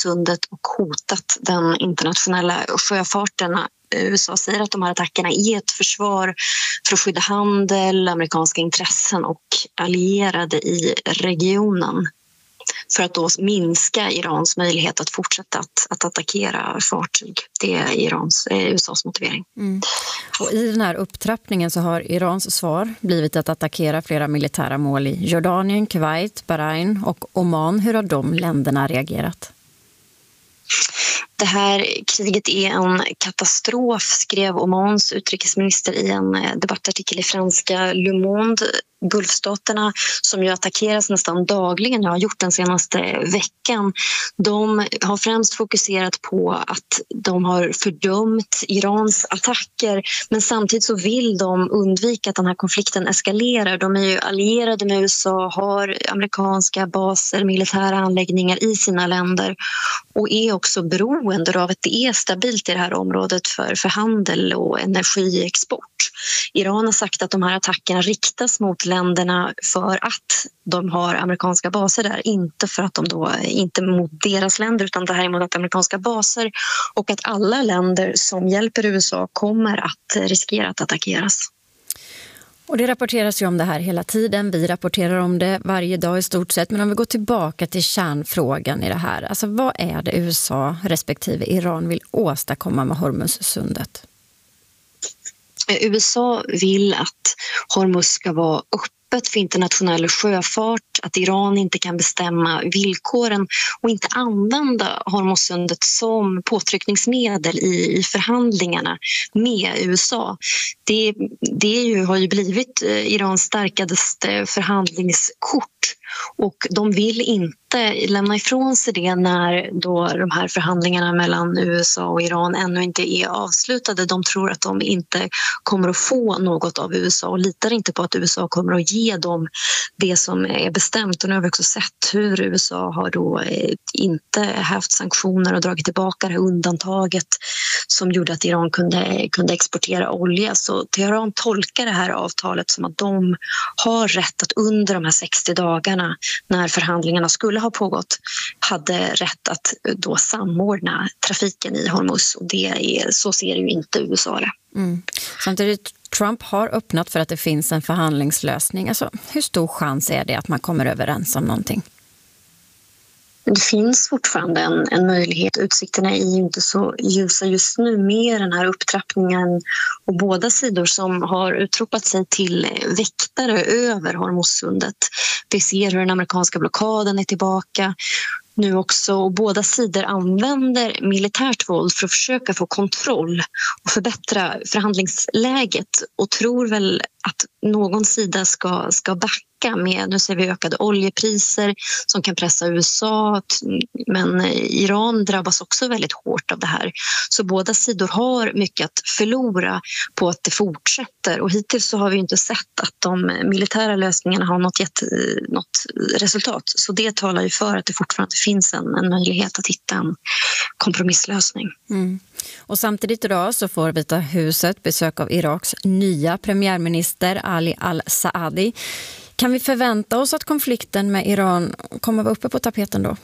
Hormuzsundet och hotat den internationella sjöfarten. USA säger att de här attackerna är ett försvar för att skydda handel, amerikanska intressen och allierade i regionen, för att då minska Irans möjlighet att fortsätta att attackera fartyg. Det är USAs motivering. Och i den här upptrappningen så har Irans svar blivit att attackera flera militära mål i Jordanien, Kuwait, Bahrain och Oman. Hur har de länderna reagerat? Det här kriget är en katastrof, skrev Omans utrikesminister i en debattartikel i franska Le Monde. Gulfstaterna, som ju attackeras nästan dagligen och har gjort den senaste veckan, de har främst fokuserat på att de har fördömt Irans attacker, men samtidigt så vill de undvika att den här konflikten eskalerar. De är ju allierade med USA, har amerikanska baser, militära anläggningar i sina länder och är också beroende av att det är stabilt i det här området för handel och energiexport. Iran har sagt att de här attackerna riktas mot länderna för att de har amerikanska baser där, inte för att de då inte mot deras länder, utan det här är mot amerikanska baser, och att alla länder som hjälper USA kommer att riskera att attackeras. Och det rapporteras ju om det här hela tiden. Vi rapporterar om det varje dag i stort sett. Men om vi går tillbaka till kärnfrågan i det här. Alltså vad är det USA respektive Iran vill åstadkomma med Hormuzsundet? USA vill att Hormuz ska vara öppet för internationell sjöfart, att Iran inte kan bestämma villkoren och inte använda Hormuzsundet som påtryckningsmedel i förhandlingarna med USA. Det har ju blivit Irans starkaste förhandlingskort, och de vill inte lämna ifrån sig det när då de här förhandlingarna mellan USA och Iran ännu inte är avslutade. De tror att de inte kommer att få något av USA och litar inte på att USA kommer att ge dem det som är bestämt. Och nu har vi också sett hur USA har då inte haft sanktioner och dragit tillbaka det här undantaget som gjorde att Iran kunde exportera olja. Så Teheran tolkar det här avtalet som att de har rätt att under de här 60 dagarna när förhandlingarna skulle ha pågått hade rätt att då samordna trafiken i Hormuz, och så ser ju inte USA det. Samtidigt Trump har öppnat för att det finns en förhandlingslösning. Alltså, hur stor chans är det att man kommer överens om någonting? Det finns fortfarande en möjlighet. Utsikterna är ju inte så ljusa just nu med den här upptrappningen, och båda sidor som har utropat sig till väktare över Hormuzsundet. Vi ser hur den amerikanska blockaden är tillbaka nu också, och båda sidor använder militärt våld för att försöka få kontroll och förbättra förhandlingsläget, och tror väl att någon sida ska backa med. Nu ser vi ökade oljepriser som kan pressa USA, men Iran drabbas också väldigt hårt av det här. Så båda sidor har mycket att förlora på att det fortsätter, och hittills så har vi inte sett att de militära lösningarna har något resultat. Så det talar ju för att det fortfarande finns en möjlighet att hitta en kompromisslösning. Och samtidigt idag så får Vita huset besök av Iraks nya premiärminister Ali al-Saadi. Kan vi förvänta oss att konflikten med Iran kommer vara uppe på tapeten då?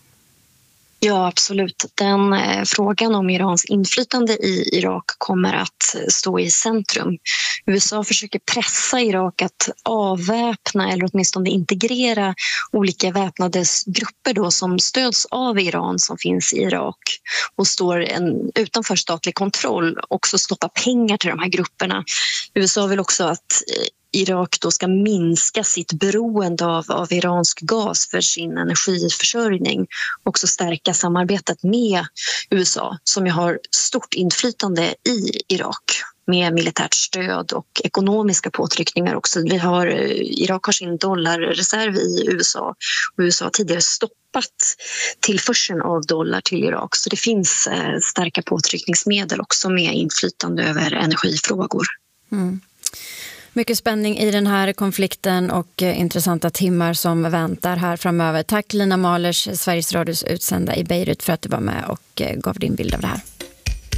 Ja, absolut. Den frågan om Irans inflytande i Irak kommer att stå i centrum. USA försöker pressa Irak att avväpna eller åtminstone integrera olika väpnade grupper då som stöds av Iran som finns i Irak och står utanför statlig kontroll, också stoppa pengar till de här grupperna. USA vill också att Irak då ska minska sitt beroende av iransk gas för sin energiförsörjning, och också stärka samarbetet med USA som ju har stort inflytande i Irak med militärt stöd och ekonomiska påtryckningar också. Irak har sin dollarreserv i USA, och USA har tidigare stoppat tillförseln av dollar till Irak, så det finns starka påtryckningsmedel också med inflytande över energifrågor. Mycket spänning i den här konflikten och intressanta timmar som väntar här framöver. Tack Lina Mahlers, Sveriges Radios utsända i Beirut, för att du var med och gav din bild av det här.